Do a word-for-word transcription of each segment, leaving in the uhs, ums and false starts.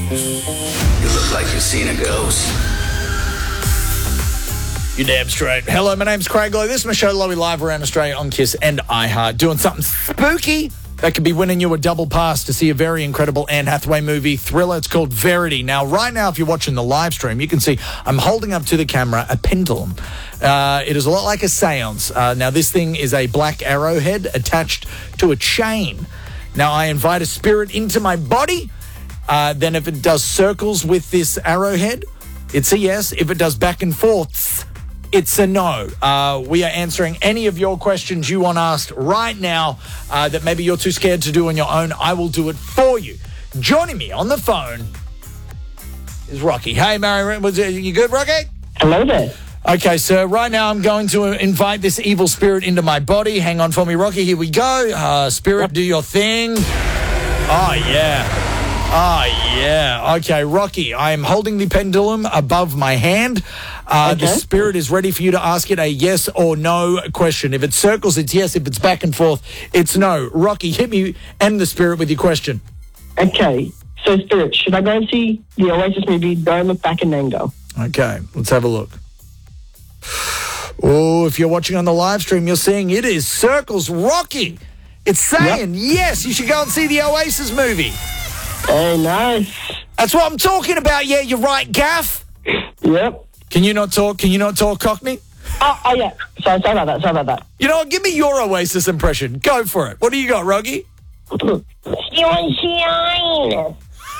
You look like you've seen a ghost. You're damn straight. Hello, my name's Craig Lowe. This is my show, Lowy, live around Australia on Kiss and iHeart, doing something spooky that could be winning you a double pass to see a very incredible Anne Hathaway movie thriller. It's called Verity. Now, right now, if you're watching the live stream, you can see I'm holding up to the camera a pendulum. Uh, it is a lot like a seance. Uh, now, this thing is a black arrowhead attached to a chain. Now, I invite a spirit into my body. Uh, then if it does circles with this arrowhead, it's a yes. If it does back and forths, it's a no. Uh, we are answering any of your questions you want asked right now uh, that maybe you're too scared to do on your own. I will do it for you. Joining me on the phone is Rocky. Hey, Mary, was it, you good, Rocky? Hello there. Okay, so right now I'm going to invite this evil spirit into my body. Hang on for me, Rocky. Here we go. Uh, spirit, do your thing. Oh, yeah. Oh, yeah. Okay, Rocky, I am holding the pendulum above my hand. Uh, okay. The spirit is ready for you to ask it a yes or no question. If it circles, it's yes. If it's back and forth, it's no. Rocky, hit me and the spirit with your question. Okay, so Spirit, should I go and see the Oasis movie Don't Look Back and Then Go? Okay, let's have a look. Oh, if you're watching on the live stream, you're seeing it is circles. Rocky, it's saying, yep, yes, you should go and see the Oasis movie. Oh, nice. That's what I'm talking about. Yeah, you're right, Gaff. Yep. Can you not talk? Can you not talk Cockney? Oh, oh yeah. Sorry, sorry about that. Sorry about that. You know what? Give me your Oasis impression. Go for it. What do you got, Rocky? Sunshine.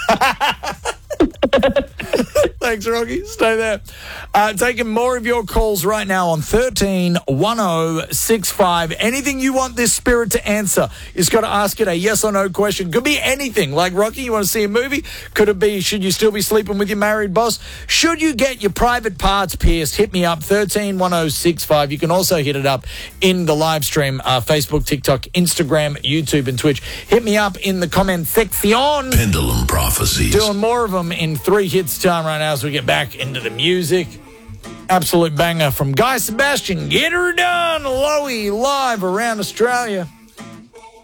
Thanks, Rocky. Stay there. Uh, taking more of your calls right now on thirteen one oh six five. Anything you want this spirit to answer, you just got to ask it a yes or no question. Could be anything. Like, Rocky, you want to see a movie? Could it be, should you still be sleeping with your married boss? Should you get your private parts pierced? Hit me up, thirteen one oh six five. You can also hit it up in the live stream, uh, Facebook, TikTok, Instagram, YouTube, and Twitch. Hit me up in the comment section. Pendulum Prophecies. Doing more of them in three hits time right now as we get back into the music. Absolute banger from Guy Sebastian. Get her done, Lowy, live around Australia.